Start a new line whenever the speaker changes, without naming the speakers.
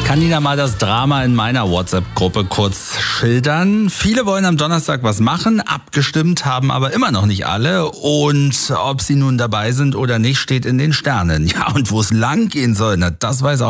kann Ihnen mal das Drama in meiner WhatsApp-Gruppe kurz schildern. Viele wollen am Donnerstag was machen, abgestimmt haben aber immer noch nicht alle. Und ob sie nun dabei sind oder nicht, steht in den Sternen. Ja, und wo es lang gehen soll, das weiß auch